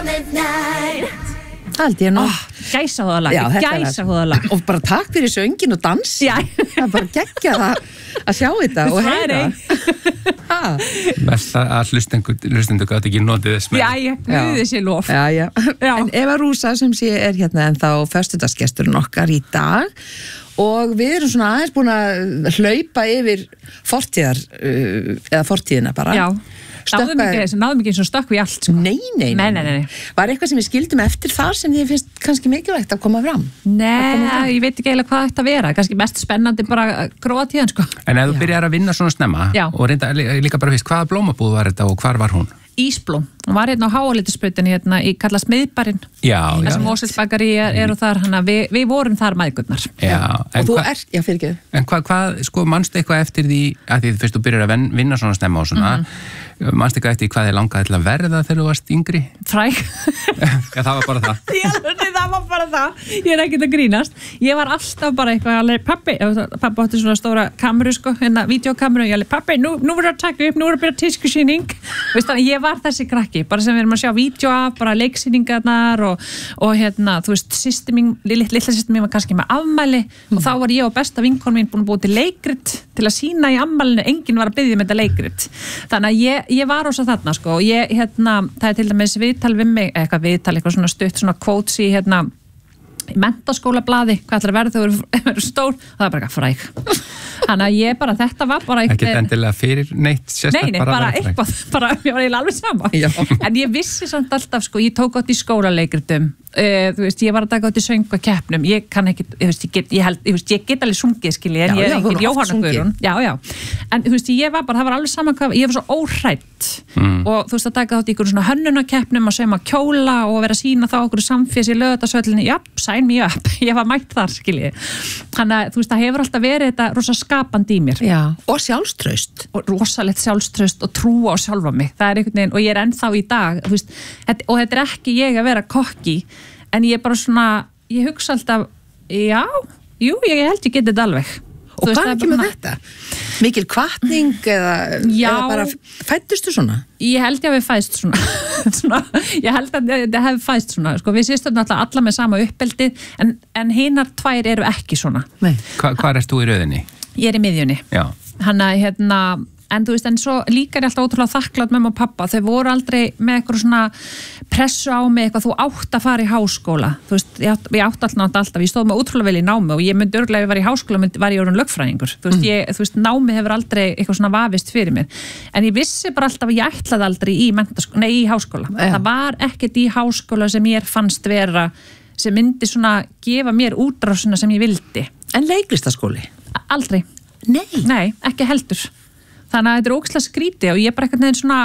Hald ég nú Gæsahúðalag og bara takk fyrir söngin og dans það bara geggjað að sjá þetta og heyra Mest að hlustendur gátt ekki notið þess Guði sé lof En Eva Rúsa sem sé hérna en þá föstudagsgesturinn okkar í dag og við erum svona aðeins búin að hlaupa yfir fortíðina bara náðum ekki eins og stökk við allt sko. Nei. Var eitthvað sem við skildum eftir þar sem þið finnst kannski mikilvægt að koma fram? Nei, ég veit ekki eiginlega hvað þetta vera kannski mest spennandi bara Króatían sko. En ef þú byrjar að vinna svona snemma og reynda líka bara fyrst, hvaða blómabúð var þetta og hvar var hún? Ísblóm, hún var hérna á Háalitisbrautinni hérna í kallast Miðbarinn þar sem Moselsbakari og þar við vorum þar mæðgurnar og þú fyrirgeðu En hvað, sko, manstu eitthvað eftir því að því fyrst þú byrjar að vinna svona snemma og svona manstu eitthvað eftir hvað þið langaði til að verða þegar þú varst yngri? Fræg það var bara það það var bara það, ég ekkert að grínast ég var alltaf bara eitthvað alveg pappi átti svona stóra kameru sko hérna videokameru, ég alveg pappi, nú verður að taka upp nú verður að byrja tískusýning ég var þessi krakki, bara sem við erum að sjá vídeo af, bara leiksýningarnar og hérna, þú veist, litla systir mín var kannski með afmæli og þá var ég og besta vinkon mín búin að búið til leikrit til að sína í afmælinu, enginn var að biðja með þetta leikrit þannig að ég var ósa þarna sko og ég, hérna, það til dæmis viðtal við mig, eitthvað svona stutt svona quotes í hérna í menntaskólablaði, hvað ætlar að verða þegar þú verður stór, það er bara eitthvað fræg þannig að ég bara, þetta var bara ekkert endilega fyrir neitt Nei, bara eitthvað, bara ég var eiginlega alveg sama en ég vissi samt alltaf sko, ég tók átt í skólaleikritum þú veist, ég var að taka átt í söngvakeppnum ég kann ekki, ég get alveg sungið skilji, en ég er ekki Jóhanna Guðrún en þú veist, ég var bara, það var alveg saman hvað, ég var svo óhrædd og þú veist, að taka átt í ykkur svona hönnunakeppnum að sauma kjóla og vera að sína þá okkur samfélags í Laugardalshöllinni, sign me up ég var mætt þar, skilji þannig að þú veist, það hefur alltaf verið þetta rosa skapandi í mér og sjálfstraust og rosalegt sjálfstraust og trú á sjálfa mig það er einhvern veginn, og ég er ennþá í dag þú veist, og þetta er ekki ég að vera kokki en ég er bara svona, ég hugsa alltaf ég held ég geti þetta alveg og hvað ekki með þetta? Mikil hvatning eða bara fæddustu svona? Ég held ég að við fæðst svona ég held að þetta hefði fæðst svona sko, við sýstum náttúrulega alla með sama uppeldi en hinar tvær eru ekki svona Hvar ert þú í röðinni? Ég er í miðjunni hérna, en þú veist, en svo líka er alltaf ótrúlega þakklátt með og pappa, þau voru aldrei með eitthvað svona pressu á mig eitthvað, þú átt að fara í háskóla þú veist, ég átt alltaf, ég stóð mig ótrúlega vel í námi og ég myndi örgulega ef ég var í háskóla var ég orðin lögfræðingur, þú veist, námi hefur aldrei eitthvað svona vafist fyrir mér en ég vissi bara alltaf að ég ætlaði aldrei í háskóla, það var ekkert í háskóla sem ég fannst vera sem myndi svona gefa mér útrásina sem ég vildi. En leiklistaskóli? Aldrei. Nei, ekki heldur. Þannig að þetta er ógeðslega skrítið og ég bara eitthvað neginn svona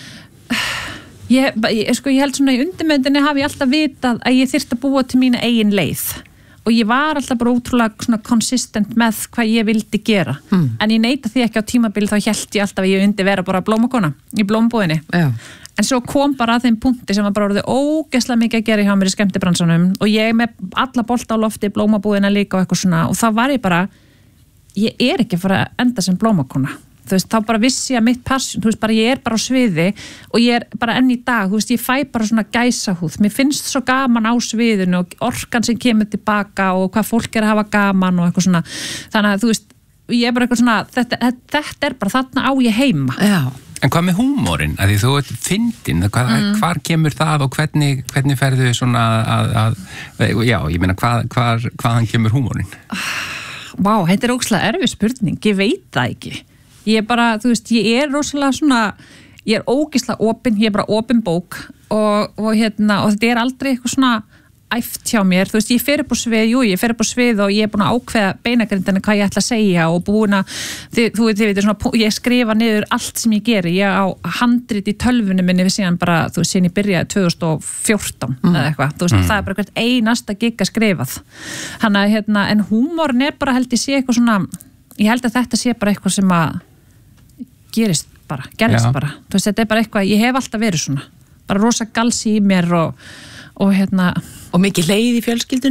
ég held svona í undirmyndinni hafi ég alltaf vitað að ég þyrfti að búa til mína eigin leið og ég var alltaf bara ótrúlega svona consistent með hvað ég vildi gera en ég neita því ekki á tímabili þá hélt ég alltaf að ég myndi vera bara blómakona í blómbúðinni en svo kom bara að þeim punkti sem var bara orðið ógeðslega mikið að gera hjá mér í skemmtibransanum og ég með alla bolta á lofti blómabúðina líka og eitthvað svona og þá var ég bara ég er ekki að fara að enda sem blómakona þú veist, þá bara vissi ég að mitt passion, þú veist, bara ég er bara á sviði og ég er bara enn í dag, þú veist, ég fæ bara svona gæsahúð, mér finnst svo gaman á sviðinu og orkan sem kemur tilbaka og hvað fólk er að hafa gaman og eitthvað svona, þannig að þú veist, ég er bara eitthvað svona, þetta er bara þarna á ég heima. Já. En hvað með húmórinn? Að því þú ert fyndin, hvar kemur það og hvernig ferðu svona já, ég meina, hvaðan kemur húmórinn? Vá, þetta er ógeðslega erfið spurning, ég veit það ekki. Ég er bara, þú veist, ég er rosalega svona, ég er ógeðslega opin, ég er bara opin bók og þetta er aldrei eitthvað svona æft hjá mér, þú veist, ég fer upp á svið, ég fer upp á svið og ég er búin að ákveða beinagrindinni hvað ég ætla að segja og búin að, þið veitir svona, ég skrifa niður allt sem ég geri, ég á handrit í tölvunni minni við síðan bara, þú veist, síðan ég byrjaði 2014 eða eitthvað, þú veist, það er bara hvert einasta gig að skrifað, þannig að en húmórinn er bara held ég sé eitthvað svona, ég held að þetta sé bara eitthvað sem að gerist bara, þú veist, þetta er bara eitthvað, ég hef alltaf verið svona, bara rosa galsi í mér og mikið leið í fjölskyldunni?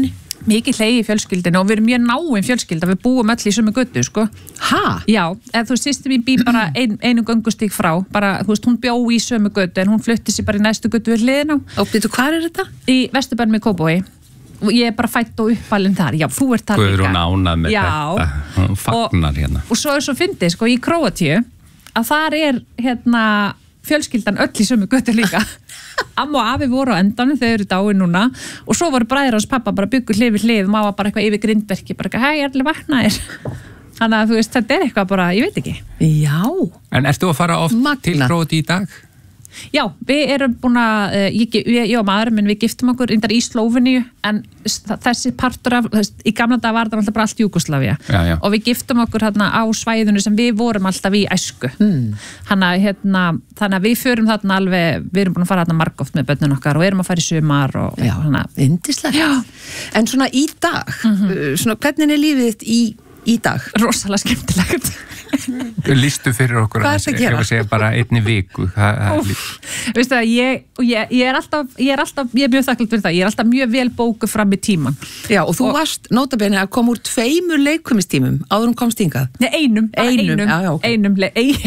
mikið hlegið í fjölskyldinu og við erum mjög náin fjölskylda, við búum öll í sömu götu, sko. Ha? Já, eða þú veist, systir mín bý bara einu göngustík frá, bara, þú veist, hún bjó í sömu götu en hún flutti sér bara í næstu götu við hliðina. Og býtu, hvar þetta? Í Vesturbænum í Kópavogi. Og ég bara fætt og uppalinn þar, já, þú ert þar líka. Guðrún ánað með þetta, hún fagnar hérna. Og svo svo fyndið, sko, í Króatíu, að þar fjölskyldan öll í sömu götu líka. Amma og afi voru á endanum, þau eru dáin núna og svo voru bræður hans pappa bara byggur hlið við hlið, maður bara eitthvað yfir grindverki, bara eitthvað, hei, ég er allir vaknaðir. Þannig að þú veist, þetta er eitthvað bara, ég veit ekki. Já. En ertu að fara oft til Króatíu í dag? Já, við erum búin að, ég og maðurinn minn, við giftum okkur reyndar í Slóveníu, en þessi partur af, í gamla dag var það alltaf bara allt Júgóslavía og við giftum okkur hérna á svæðinu sem við vorum alltaf í æsku. Þannig að við förum þarna alveg, við erum búin að fara þarna margoft með börnun okkar og erum að fara í sumar og já, yndislegt. En svona í dag, svona hvernig er lífið þitt í dag? Rosalega skemmtilegt. Lýstu fyrir okkur hvað er að segja bara einni viku. Veistu það, ég er mjög þakklátt fyrir það, ég er alltaf mjög vel bókuð fram í tíman. Já, og þú varst nótabene að koma úr 2 leikfimitímum áður komst hingað. Nei, einum. Já, ok. Einum,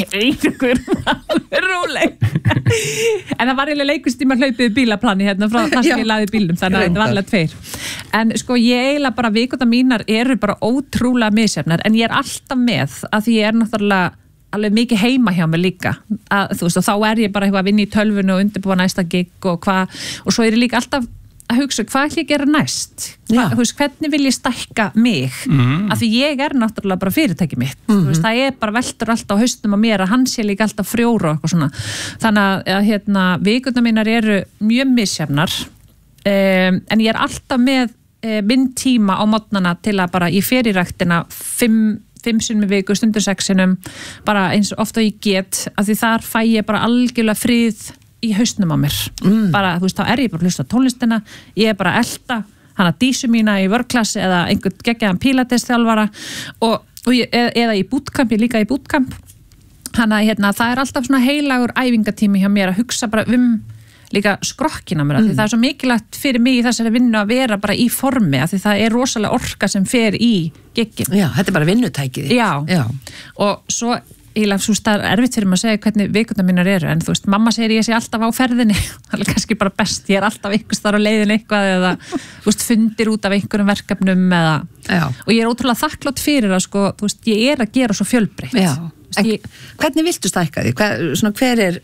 róleg. En það var eiginlega leikfimitíma hlaupið bílaplani hérna frá það sem ég laði bílnum, þannig að þetta var alveg 2. En sko, ég eiginlega bara vikuna mínar eru bara ótrúlega misjafnar, en ég er alltaf með að því ég er náttúrulega alveg mikið heima hjá mig líka þú veist, og þá er ég bara eitthvað að vinna í tölvunu og undirbúa næsta gig og svo er ég líka alltaf að hugsa hvað ætla ég að gera næst þú veist, hvernig vil ég stækka mig af því ég er náttúrulega bara fyrirtæki mitt þú veist, það er bara veltur alltaf á haustum á mér að hann sé líka alltaf frjóra og eitthvað svona þannig að vikuna mínar eru mjög misjafnar en ég er alltaf með minn tíma á morgnana til að bara ég fer í ræktina 5 sinnum í viku, stundur 6 sinnum bara eins og ofta ég get af því þar fæ ég bara algjörlega frið í hausnum á mér bara, þú veist, þá er ég bara að hlusta á tónlistina ég er bara að elta hana dísu mína í vörklassi eða einhvern geggjaðan pílatesþjálfara eða í bootcamp, ég líka í bootcamp hana, það er alltaf svona heilagur æfingatími hjá mér að hugsa bara líka skrokkina mér því það er svo mikilvægt fyrir mig í þessari vinnu að vera bara í formi af því það er rosalega orka sem fer í giggin. Já, þetta er bara vinnutækið. Já. Og svo það er erfitt fyrir mig að segja hvernig vikurnar mínar eru en þú veist, mamma segir ég sé alltaf á ferðinni það er kannski bara best, ég er alltaf einhvers þar á leiðin eitthvað eða þú veist, fundir út af einhverjum verkefnum og ég er ótrúlega þakklátt fyrir að sko, þú veist, ég er að gera svo fjölbreytt. Já. Hvernig viltu stækka því? Hver er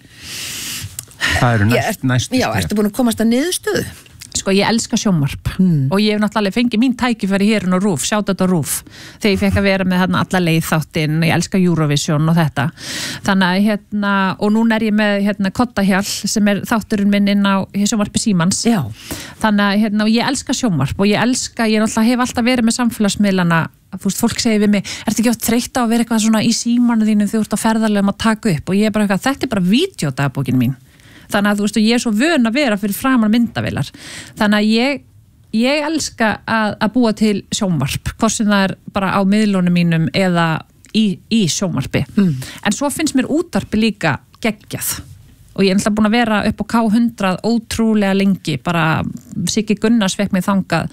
það eru næstu já, ertu búin að komast að niðurstöðu? Sko, ég elska sjónvarp og ég hef náttúrulega fengið mín tækifæri hér á RÚV, sjátt á RÚV þegar ég fekk að vera með alla leið þáttinn ég elska Eurovision og þetta þannig að og núna er ég með Kottahjall sem er þátturinn minn inn á sjónvarpi Símans þannig að ég elska sjónvarp og ég náttúrulega hef alltaf verið með samfélagsmiðlana fólk segir við mig, ertu ekki oft þreytt á að vera eitthvað svona í símanu þínu þegar þú ert á ferðarlegum að taka upp og ég er bara eitthvað, þetta er bara vídeódagbókin mín þannig að þú veist og ég er svo vön að vera fyrir framan myndavélar þannig að ég elska að búa til sjónvarp hvort sem það er bara á miðlunum mínum eða í sjónvarpi en svo finnst mér útvarpi líka geggjað og ég er alltaf búin að vera upp á K100 ótrúlega lengi bara Siggi Gunnars fekk mig þangað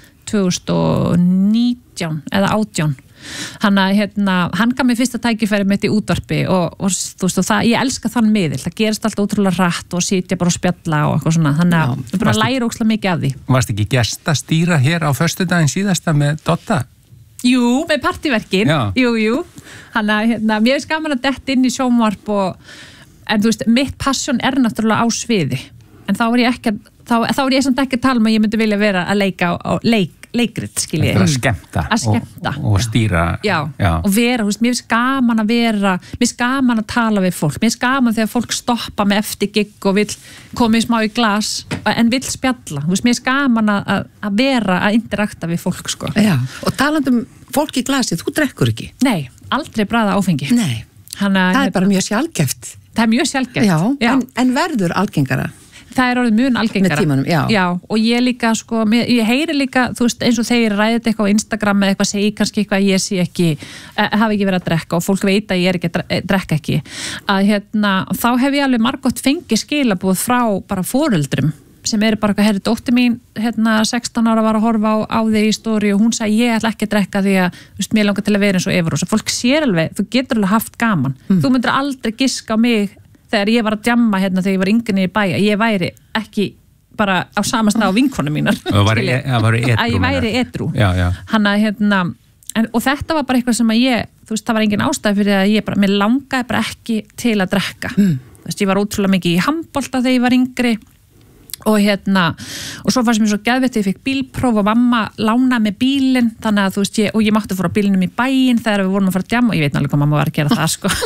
2019 eða 18 hann gaf mér fyrsta tækifæri mitt í útvarpi og þú veist og ég elska þann miðil, það gerist alltaf ótrúlega hratt og sitja bara og spjalla og eitthvað svona þannig að ég bara læra ókslega mikið af því. Varst ekki gestastýra hér á föstudaginn síðasta með Dotta? Jú, með partíverkin jú, mér er gaman að detta inn í sjónvarp en þú veist, mitt passion er náttúrulega á sviði en þá er ég samt ekki að tala um að ég myndi vilja vera að leika á leikrit, skil ég. Að skemmta. Og stýra. Já, og vera, þú veist, mér finnst gaman að tala við fólk, mér finnst gaman þegar fólk stoppa með eftir gig og vill komið smá í glas, en vill spjalla, þú veist, mér finnst gaman að vera að interakta við fólk, sko. Já, og talandum fólk í glasi, þú drekkur ekki? Nei, aldrei bragða áfengi. Nei, það er bara mjög sjaldgæft. Það er mjög sjaldgæft. Já. En verður algengara? Það er orðið mjög algengara. Með tímanum, já. Og ég líka, sko, ég heyri líka, þú veist, eins og þegar ræðið eitthvað á Instagram eða eitthvað segi kannski eitthvað ég sé ekki, hafi ekki verið að drekka og fólk veit að ég er ekki að drekka ekki. Að þá hef ég alveg margótt fengið skilaboð frá bara foreldrum sem eru bara herri dóttir mín 16 ára var að horfa á þig í stóri og hún sagði ég ætla ekki að drekka því að mér langar til að vera eins og Eva Rósa. Fólk sér alveg, þú getur alveg haft gaman. Þú myndir aldrei giska á mig þegar ég var að djamma þegar ég var yngri í bæ að ég væri ekki bara á sama stað á vinkonum mínar. Að ég væri edrú. Hanna og þetta var bara eitthvað sem að það var engin ástæð fyrir að mér langaði bara ekki til að drekka. Ég var ótrúlega mikið í handbolta þegar ég var yngri og og svo fannst mér svo geðveikt ég fikk bílpróf og mamma lánaði með bílinn þannig að ég mátti fóra bílinnum í bæinn þegar við vorum að fara að djamma og ég veit náttúrulega hvað mamma var að gera það sko.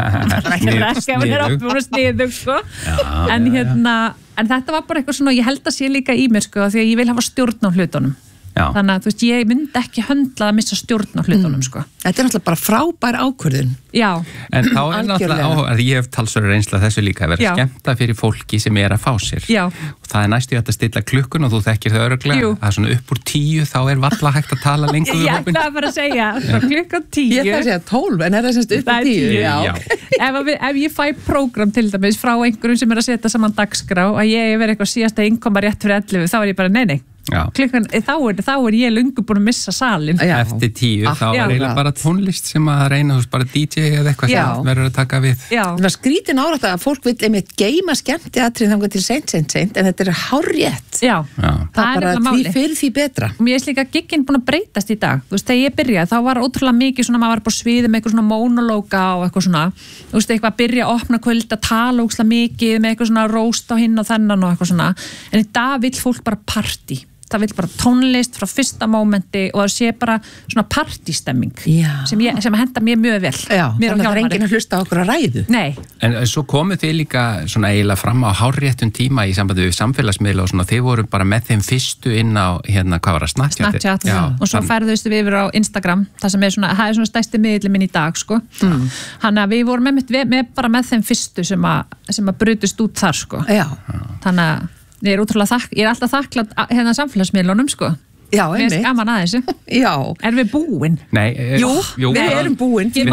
Sniðug sko. En þetta var bara eitthvað svona ég held að sé líka í mér sko því að ég vil hafa stjórn á hlutunum. Þannig að ég myndi ekki höndla að missa stjórn á hlutunum sko. Þetta er náttúrulega bara frábær ákvörðun. Já. En þá er náttúrulega að ég hef talsverður reynsla þessu líka að vera skemmta fyrir fólki sem er að fá sér. Já. Og það er næstu að stilla klukkun og þú þekkir það örugglega. Það er svona upp úr 10 þá er varla hægt að tala lengur við hópinn. Ég ætla bara að segja, klukkan 10. Ég ætla að segja 12 en er það semst upp úr 10? Já. Ef ég fæ prógram til dæmis frá einhverjum sem er að setja saman dagskrá að ég verið eitthvað síðasta innkoma rétt fyrir 11 þá er ég bara nei. Klukkan, þá er ég löngu búin að missa salin. Eftir 10 þá er eiginlega bara tónlist sem að reyna bara DJ eða eitthvað sem verður að taka við. Það var skrítin árætt að fólk vil einmitt geyma skemmtiatrið þangað til seint en þetta er hárrétt. Já. Það er bara því fyrir því betra. Mér er líka gigginn búin að breytast í dag. Þú veist, þegar ég byrjaði þá var ótrúlega mikið svona, maður var bara sviðið með eitthvað svona monologa og eitthvað svona, þú veist, eitthvað að byrja að opna kvöld að tala ótrúlega mikið með eitthvað svona róst á hinn og þennan og eitthvað svona. En í dag vill fólk bara partí. Það vil bara tónlist frá fyrsta mómenti og það sé bara svona partystemming sem henda mér mjög vel. Já, þannig að það er enginn að hlusta á okkur að ræðu. Nei. En svo komuð þið líka svona eiginlega fram á hárréttum tíma í sambandi við samfélagsmiðla og svona þið voru bara með þeim fyrstu inn á hvað var það, Snapchat? Og svo færðustu við yfir á Instagram, það er svona stærsti miðli minn í dag, sko. Þannig að við vorum bara með þeim fyrstu sem að brutust út þar, sko. Já. Þannig að ég er alltaf þakklátt samfélagsmiðlunum sko. Já, mér finnst gaman að þessu. Já. Erum við búin? Nei. Jú, við erum búin. Við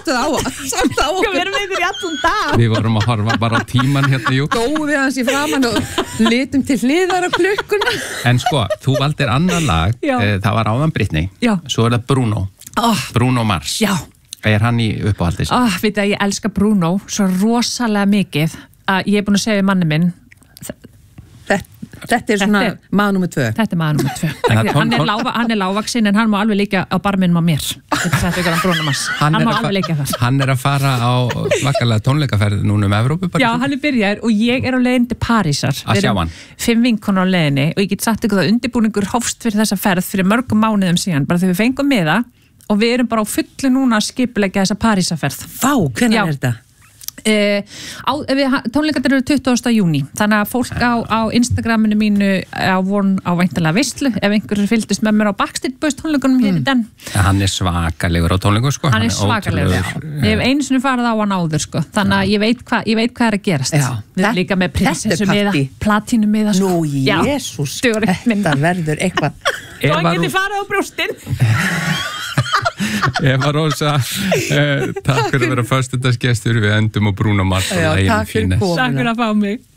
erum yfir í allan dag. Við vorum að horfa bara á tíman jú. Góðum við hans í framan og litum til hliðar á klukkuna. En sko, þú valdir annar lag, það var áðan Britney. Já. Svo er það Bruno. Bruno Mars. Já. Er hann í uppáhaldis? Veit að ég elska Bruno svo rosalega mikið að ég er búin að segja við manni minn Þetta er svona maður nummer 2. Þetta er maður nummer 2. Hann er lágvaxinn en hann má alveg líka á barminum á mér. Þetta er ykkur Bruno Mars. Hann má alveg líka það. Hann er að fara á svakalega tónleikaferð núna Evrópu. Já, hann er byrjaður og ég er á leiðin til Parísar. Að sjá hann. 5 vinkonur á leiðinni og ég get sagt ykkur það undirbúningur hófst fyrir þessa ferð fyrir mörgum mánuðum síðan. Bara þegar við fengum með það og við erum bara á fullu núna að skipuleggja þessa Parísarferð. Vá, hvenær er þetta? Tónleikarnir eru 20. júní þannig að fólk á Instagraminu mínu á væntanlega veislu ef einhver fylgdist með mér á Backstreet Boys tónleikunum hér í den. Hann er svakalegur á tónleikum sko. Hann er svakalegur, ég hef einu sinni farið á hann áður sko. Þannig að ég veit hvað er að gerast. Við erum líka með prinsessu miða, platínu miða sko. Nú, Jesús, þetta verður eitthvað. Svo hann geti farið á brjóstinn. Eva Rósa, takk fyrir að vera föstudagsgestur við endum og Bruno Mars. Takk fyrir komuna. Takk fyrir að fá mig.